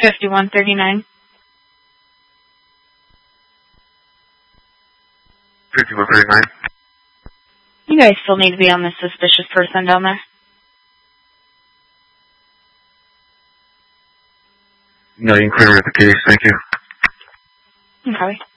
5139. 5139. You guys still need to be on this suspicious person down there. No, you can clear with the case. Thank you. Okay.